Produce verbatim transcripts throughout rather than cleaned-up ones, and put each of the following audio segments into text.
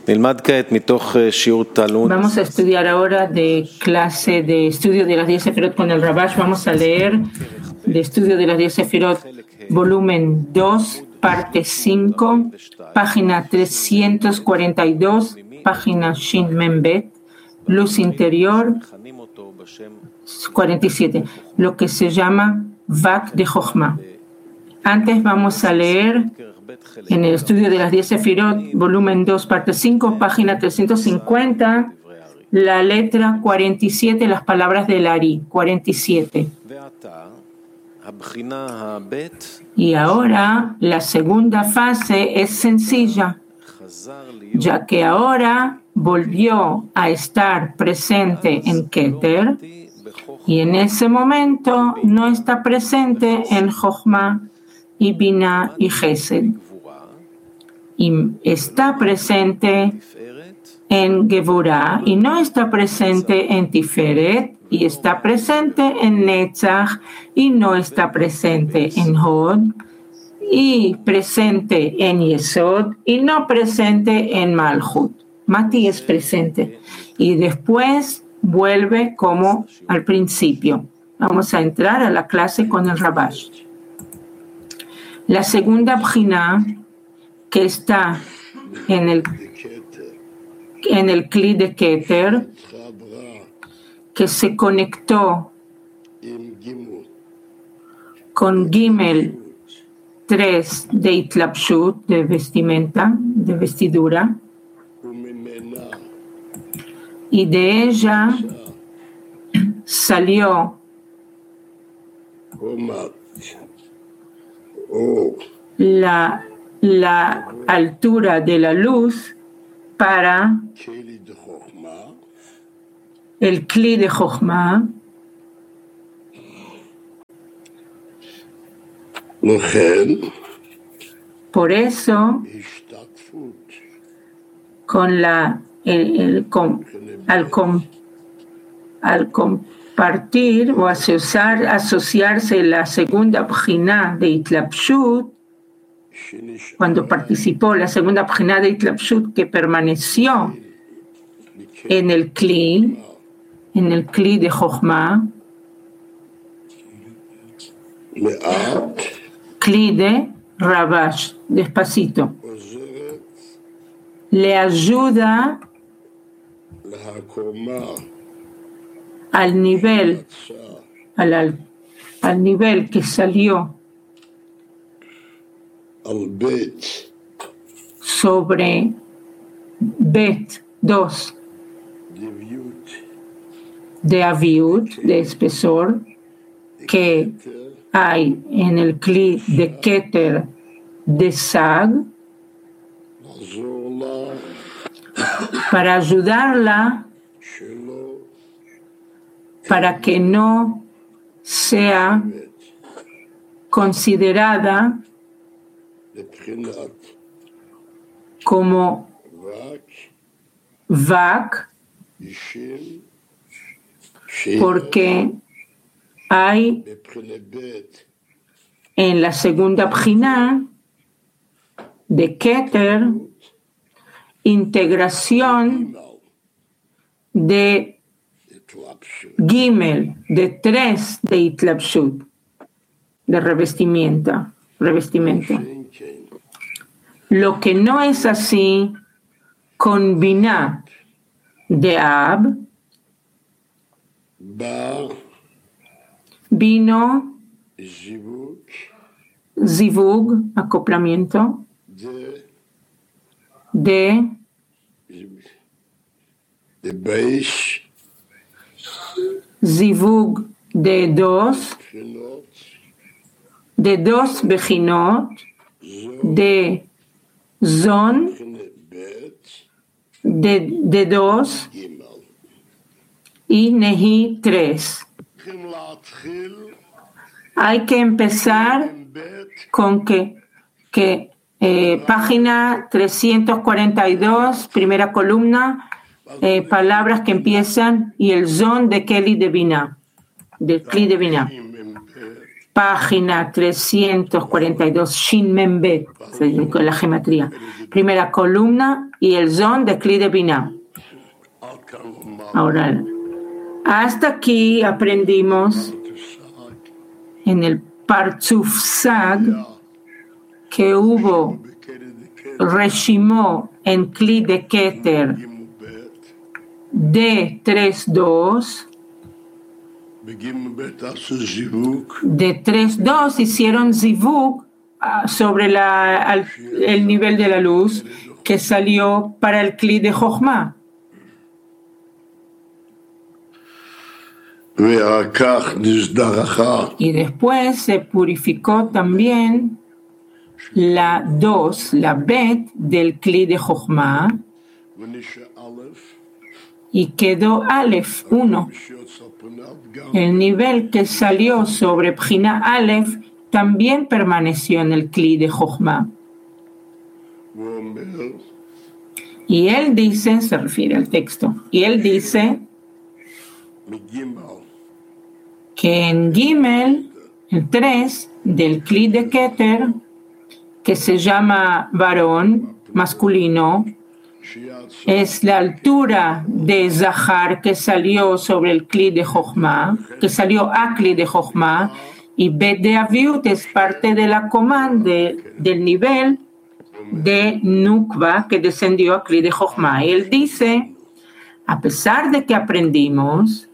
Vamos a estudiar ahora de clase de estudio de las diez Sefirot con el Rabash. Vamos a leer de estudio de las diez Sefirot, volumen dos, parte cinco, página trescientos cuarenta y dos, página Shin Membet, luz interior cuarenta y siete, lo que se llama Vak de Jochma. Antes vamos a leer en el estudio de las diez Sefirot, volumen dos, parte cinco, página trescientos cincuenta, la letra cuarenta y siete, las palabras del Ari, cuarenta y siete. Y ahora la segunda fase es sencilla, ya que ahora volvió a estar presente en Keter y en ese momento no está presente en Jochma y Binah y Gesed, y está presente en Gevurah y no está presente en Tiferet, y está presente en Netzach y no está presente en Hod, y presente en Yesod y no presente en Malchut. Mati es presente y después vuelve como al principio. Vamos a entrar a la clase con el Rabash. La segunda Bjiná, que está en el, en el Kli de Keter, que se conectó con Gimel tres de Itlapshut, de vestimenta, de vestidura, y de ella salió la, la altura de la luz para el Kli de Jochma. Por eso, con la, el, el, con, al, com, al compartir o asociar, asociarse la segunda Bjiná de Itlapshut, cuando participó la segunda Bjiná de Itlapshut que permaneció en el Kli, en el Kli de Jochma, Kli de Rabash, despacito, le ayuda al nivel, al, al nivel que salió sobre Bet dos de Aviut, de espesor, que hay en el Kli de Keter de Sag, para ayudarla para que no sea considerada como Vak, porque hay en la segunda Bjiná de Keter integración de Gimel, de tres de Itlapshut, de revestimiento, revestimento. Lo que no es así con Binah de Ab, vino Zivug, acoplamiento, de Zivug de dos, de dos Bejinot, de Zon, de, de dos, y Nehi tres. Hay que empezar con que, que eh, página trescientos cuarenta y dos, primera columna, eh, palabras que empiezan y el Zon de Kli de Binah, de Kli de Binah. página trescientos cuarenta y dos, Shin Membet, con la gematría. Primera columna y el zon de Kli de Binah. Ahora, hasta aquí aprendimos en el Partzuf Sag que hubo Reshimó en Kli de Keter de tres dos. De tres dos hicieron zivuk sobre la, al, el nivel de la luz que salió para el Kli de Jochma. Y después se purificó también la dos, la bet del Kli de Jochma, y quedó Aleph, uno. El nivel que salió sobre Bjina Aleph también permaneció en el Kli de Jochma. Y él dice, se refiere al texto, y él dice que en Gimel, el tres, del Kli de Keter, que se llama varón, masculino, es la altura de Zahar que salió sobre el Kli de Jochma, que salió a Kli de Jochma, y Bet de Aviut es parte de la comanda de, del nivel de Nukva que descendió a Kli de Jochma. Y él dice, a pesar de que aprendimos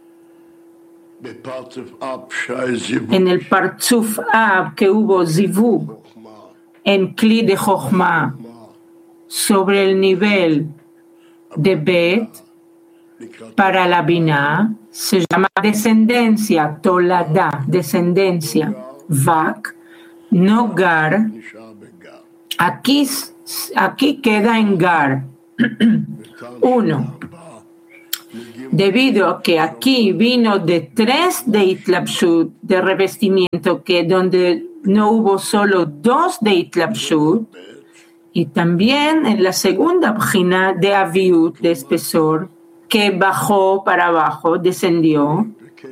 en el Partzuf Ab que hubo Zivug en Kli de Jochma sobre el nivel de Bet para la Binah, se llama descendencia, Tolada, descendencia, Vak, no Gar. Aquí, aquí queda en Gar. Uno. Debido a que aquí vino de tres de Itlapshut, de revestimiento, que donde no hubo solo dos de Itlapshut, y también en la segunda página de Aviut, de espesor, que bajó para abajo, descendió,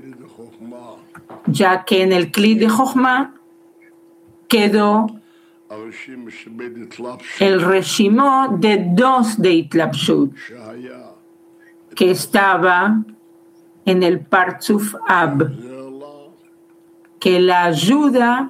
ya que en el Kli de Jochma quedó el reshimó de dos de Itlapshut, que estaba en el Partzuf Ab, que la ayuda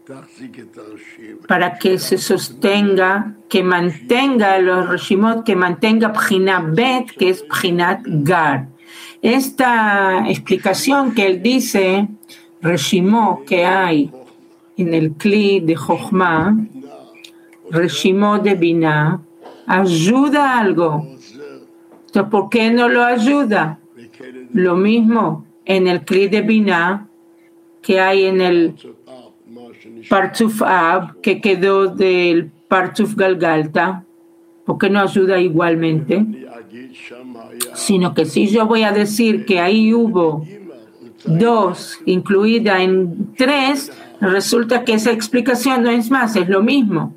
para que se sostenga, que mantenga los reshimot, que mantenga Bjina Bet, que es Bjinat Gar. Esta explicación que él dice, reshimot que hay en el Kli de Jochma, reshimot de Binah, ayuda algo. Entonces, ¿por qué no lo ayuda? Lo mismo en el Kli de Binah que hay en el Partzuf Ab, que quedó del Partzuf Galgalta, ¿por qué no ayuda igualmente? Sino que si yo voy a decir que ahí hubo dos incluida en tres, resulta que esa explicación no es más, es lo mismo.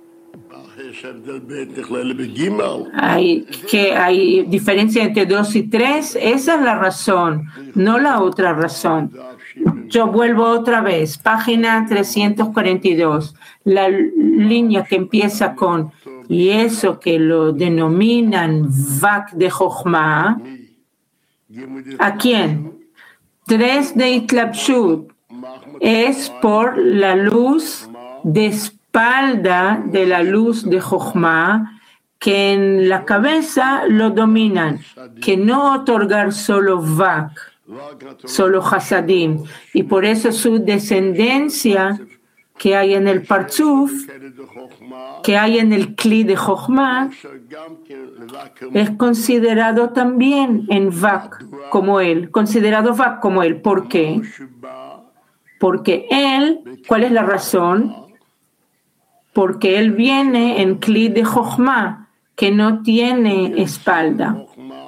Hay, que hay diferencia entre dos y tres, esa es la razón, no la otra razón. Yo vuelvo otra vez, página trescientos cuarenta y dos, la línea que empieza con y eso que lo denominan Vak de Jochma. ¿A quién? Tres de Itlapshut es por la luz de espalda de la luz de Jochma, que en la cabeza lo dominan, que no otorgar solo Vak, solo Hasadim, y por eso su descendencia que hay en el Partzuf, que hay en el Kli de Jochma, es considerado también en Vak como él, considerado Vak como él. ¿Por qué? Porque él, ¿cuál es la razón? Porque él viene en Kli de Jochma, que no tiene espalda.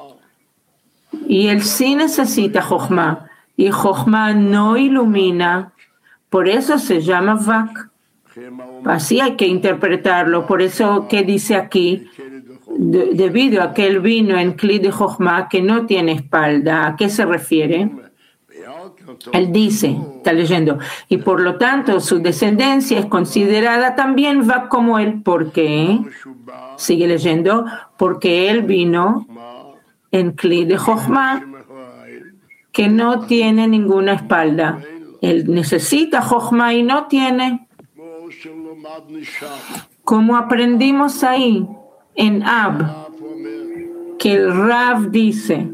Y él sí necesita Jochma, y Jochma no ilumina, por eso se llama Vak. Así hay que interpretarlo, por eso que dice aquí, de, debido a que él vino en Kli de Jochma, que no tiene espalda, ¿a qué se refiere? Él dice, está leyendo, y por lo tanto su descendencia es considerada también va como él. ¿Por qué? Sigue leyendo, porque él vino en Kli de Jochma, que no tiene ninguna espalda. Él necesita Jochma y no tiene. Como aprendimos ahí en Ab, que el Rav dice,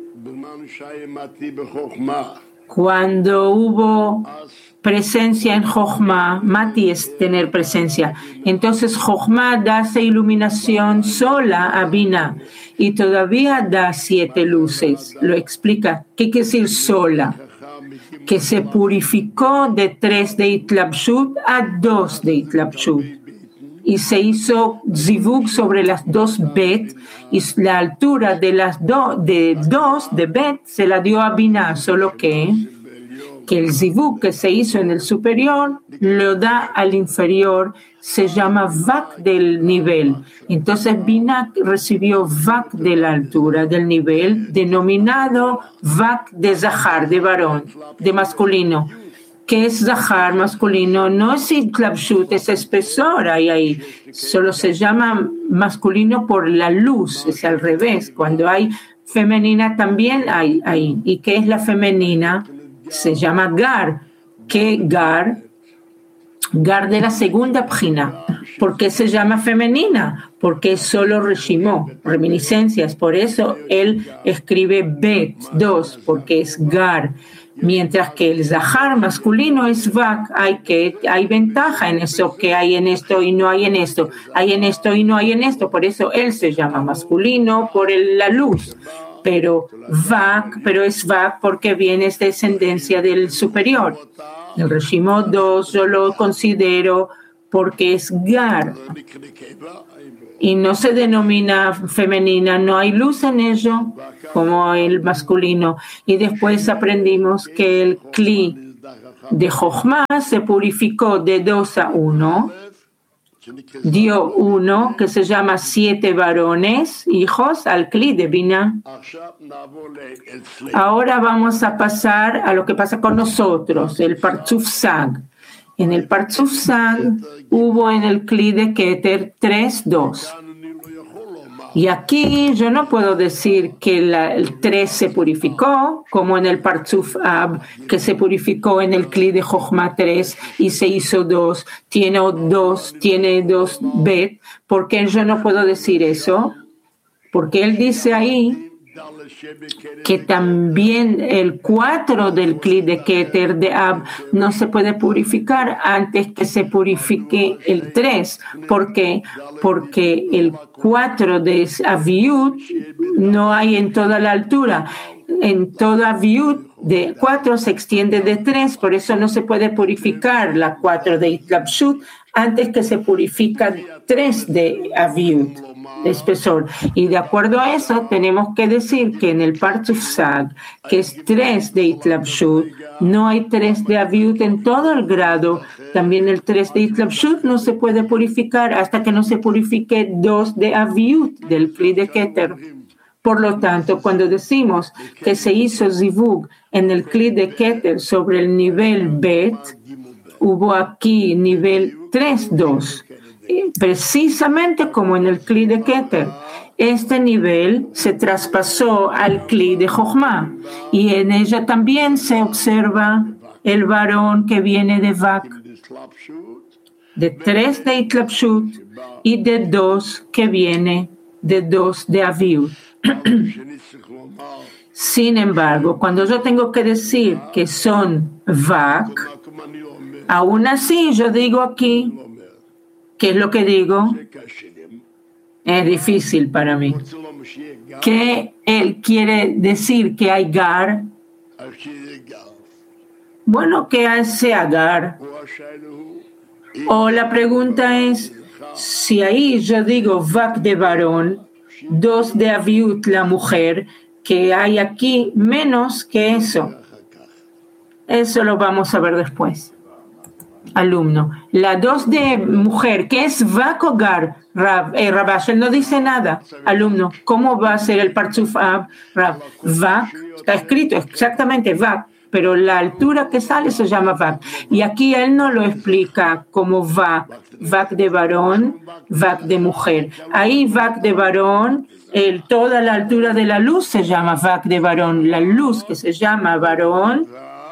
cuando hubo presencia en Jochma, Mati es tener presencia, entonces Jochma da esa iluminación sola a Binah y todavía da siete luces. Lo explica. ¿Qué quiere decir sola? Que se purificó de tres de Itlabshut a dos de Itlabshut. Y se hizo zivug sobre las dos bet, y la altura de las do, de dos de bet se la dio a Binah, solo que, que el zivug que se hizo en el superior lo da al inferior, se llama vak del nivel. Entonces Binah recibió vak de la altura, del nivel, denominado vak de zahar, de varón, de masculino. ¿Qué es zahar masculino? No es itlabshut, es espesor ahí, ahí. Solo se llama masculino por la luz, es al revés. Cuando hay femenina también hay ahí. ¿Y qué es la femenina? Se llama gar. ¿Qué gar? Gar de la segunda pjina. ¿Por qué se llama femenina? Porque es solo reshimó, reminiscencias. Por eso él escribe bet, dos, porque es gar. Mientras que el zahar masculino es vak, hay, que, hay ventaja en eso, que hay en esto y no hay en esto, hay en esto y no hay en esto, por eso él se llama masculino por el, la luz, pero vak, pero es vak porque viene es descendencia del superior. El Reshimot dos yo lo considero porque es gar y no se denomina femenina, no hay luz en ello como el masculino. Y después aprendimos que el Kli de Jochma se purificó de dos a uno, dio uno que se llama siete varones, hijos, al Kli de Binah. Ahora vamos a pasar a lo que pasa con nosotros, el Partzuf Sag. En el Partzuf Sag hubo en el Kli de Keter tres, dos. Y aquí yo no puedo decir que la, el tres se purificó, como en el Partzuf Ab, que se purificó en el Kli de Jochma tres y se hizo dos, tiene dos, tiene dos bet. ¿Por qué yo no puedo decir eso? Porque él dice ahí que también el cuatro del Kli de Keter de Ab no se puede purificar antes que se purifique el tres. ¿Por qué? Porque el cuatro de Aviut no hay en toda la altura. En toda Aviut de cuatro se extiende de tres, por eso no se puede purificar la cuatro de Itlabshut antes que se purifica tres de Aviut. De espesor. Y de acuerdo a eso tenemos que decir que en el Partzuf Sag, que es tres de Itlabshut, no hay tres de Aviut en todo el grado. También el tres de Itlabshut no se puede purificar hasta que no se purifique dos de Aviut del Kli de Keter. Por lo tanto, cuando decimos que se hizo zivug en el Kli de Keter sobre el nivel Bet, hubo aquí nivel tres, dos. Precisamente como en el Kli de Keter. Este nivel se traspasó al Kli de Jochma y en ella también se observa el varón que viene de Vak, de tres de Itlabshut y de dos que viene de dos de Aviut. Sin embargo, cuando yo tengo que decir que son Vak, aún así yo digo aquí, ¿qué es lo que digo? Es difícil para mí. ¿Qué él quiere decir que hay gar? Bueno, que sea gar. O la pregunta es, si ahí yo digo vak de varón, dos de aviut la mujer, que hay aquí menos que eso. Eso lo vamos a ver después. Alumno, la dos de mujer, ¿qué es vak o gar? Rab, eh, Rabash, él no dice nada. Alumno, ¿cómo va a ser el Partzuf Ab? Rab, vak, está escrito exactamente vak, pero la altura que sale se llama Vak. Y aquí él no lo explica como Vak, Vak de varón, Vak de mujer. Ahí Vak de varón, el, toda la altura de la luz se llama Vak de varón. La luz que se llama varón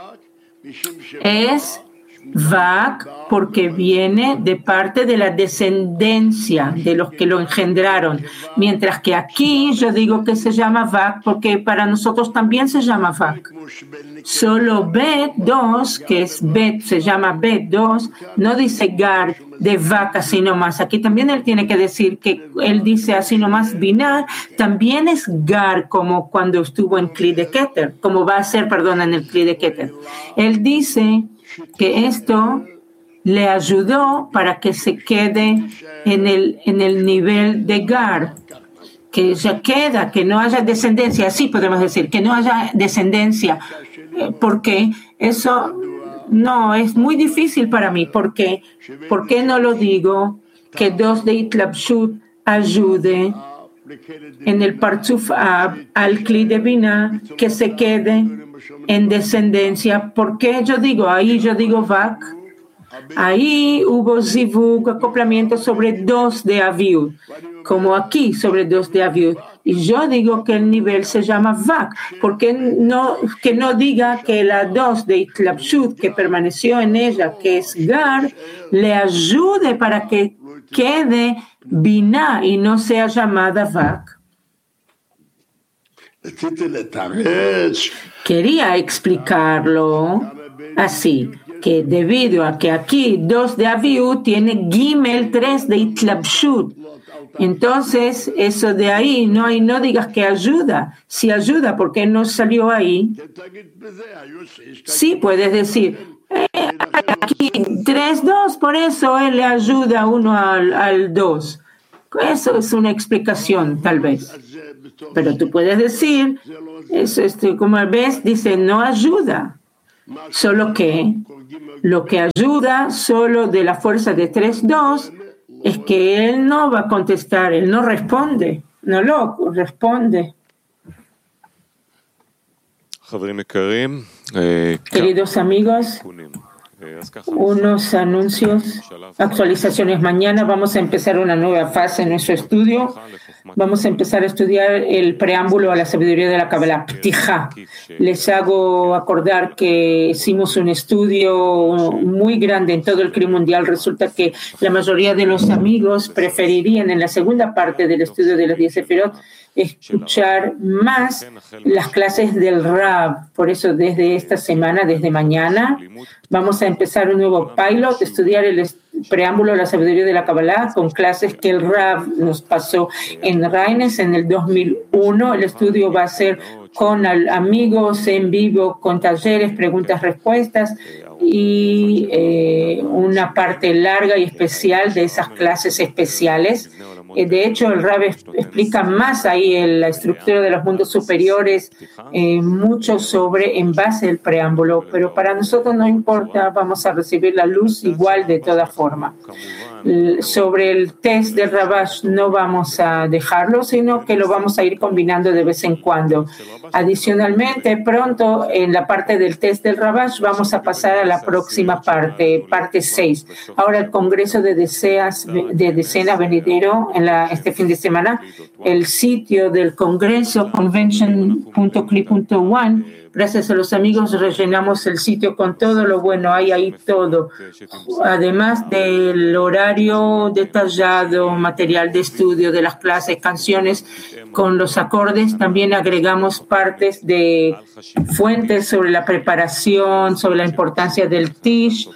es Vak porque viene de parte de la descendencia de los que lo engendraron, mientras que aquí yo digo que se llama Vak porque para nosotros también se llama Vak. Solo Bet dos, que es Bet, se llama Bet dos, no dice Gar de Vak así nomás. Aquí también él tiene que decir que él dice así nomás Binah, también es Gar como cuando estuvo en Kli de Keter, como va a ser, perdón, en el Kli de Keter. Él dice que esto le ayudó para que se quede en el, en el nivel de Gar, que ya queda, que no haya descendencia, así podemos decir, que no haya descendencia, porque eso no es muy difícil para mí, porque ¿por qué no lo digo? Que dos de Itlabshut ayude en el Partzuf Ab al Kli de Binah, que se quede en descendencia. ¿Por qué yo digo? Ahí yo digo Vak. Ahí hubo zivug, acoplamiento sobre dos de Aviud, como aquí sobre dos de Aviud. Y yo digo que el nivel se llama Vak, porque no, que no diga que la dos de Itlabshut, que permaneció en ella, que es Gar, le ayude para que quede Binah y no sea llamada Vak. Quería explicarlo así, que debido a que aquí dos de Aviud tiene Gimel tres de Itlabshut, entonces eso de ahí no hay, no digas que ayuda, si ayuda porque no salió ahí. Sí puedes decir eh, aquí tres dos, por eso él le ayuda uno al, al dos. Eso es una explicación tal vez, pero tú puedes decir eso, este, como ves, dice no ayuda, solo que lo que ayuda solo de la fuerza de tres dos es que él no va a contestar, él no responde, no lo responde. Queridos amigos, unos anuncios, actualizaciones. Mañana vamos a empezar una nueva fase en nuestro estudio. Vamos a empezar a estudiar el preámbulo a la sabiduría de la Kabbalah, Ptijá. Les hago acordar que hicimos un estudio muy grande en todo el Kli mundial. Resulta que la mayoría de los amigos preferirían en la segunda parte del estudio de las diez Sefirot escuchar más las clases del Rab. Por eso desde esta semana, desde mañana, vamos a empezar un nuevo pilot, estudiar el preámbulo a la sabiduría de la Kabbalah con clases que el Rab nos pasó en Reines en el dos mil uno. El estudio va a ser con amigos en vivo, con talleres, preguntas, respuestas y eh, una parte larga y especial de esas clases especiales. De hecho, el Rab explica más ahí en la estructura de los mundos superiores, eh, mucho sobre en base al preámbulo, pero para nosotros no importa, vamos a recibir la luz igual de toda forma. Sobre el test del Rabash no vamos a dejarlo, sino que lo vamos a ir combinando de vez en cuando. Adicionalmente, pronto en la parte del test del Rabash vamos a pasar a la próxima parte, parte seis. Ahora el Congreso de, Deseas, de Decenas venidero en la, este fin de semana, el sitio del Congreso, convention punto cli punto one. Gracias a los amigos rellenamos el sitio con todo lo bueno, hay ahí todo. Además del horario detallado, material de estudio de las clases, canciones con los acordes, también agregamos partes de fuentes sobre la preparación, sobre la importancia del Tish,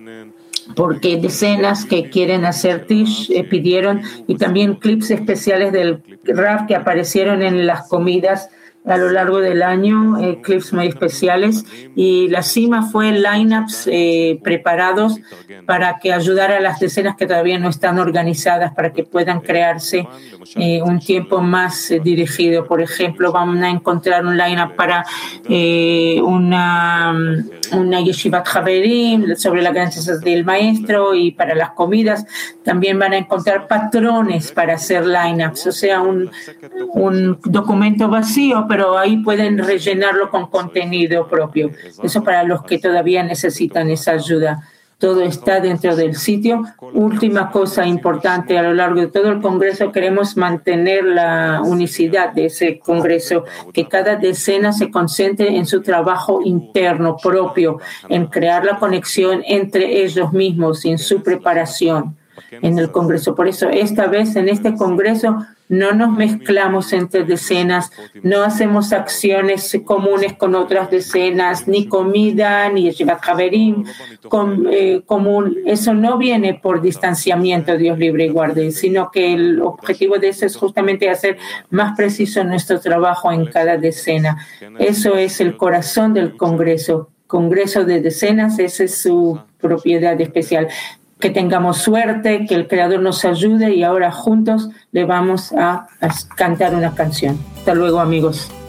porque decenas que quieren hacer Tish eh, pidieron, y también clips especiales del Rav que aparecieron en las comidas a lo largo del año, eh, clips muy especiales, y la cima fue lineups eh, preparados para que ayudara a las decenas que todavía no están organizadas para que puedan crearse eh, un tiempo más eh, dirigido. Por ejemplo, vamos a encontrar un lineup para eh, una una yeshivat Haverim sobre las ganancias del maestro, y para las comidas también van a encontrar patrones para hacer line-ups, o sea, un, un documento vacío, pero ahí pueden rellenarlo con contenido propio. Eso para los que todavía necesitan esa ayuda. Todo está dentro del sitio. Última cosa importante, a lo largo de todo el Congreso queremos mantener la unicidad de ese Congreso, que cada decena se concentre en su trabajo interno propio, en crear la conexión entre ellos mismos y en su preparación en el Congreso. Por eso, esta vez en este Congreso no nos mezclamos entre decenas, no hacemos acciones comunes con otras decenas, ni comida, ni yeshivat haverim com, eh, común. Eso no viene por distanciamiento, Dios libre y guarde, sino que el objetivo de eso es justamente hacer más preciso nuestro trabajo en cada decena. Eso es el corazón del Congreso. Congreso de decenas, esa es su propiedad especial. Que tengamos suerte, que el Creador nos ayude, y ahora juntos le vamos a, a cantar una canción. Hasta luego, amigos.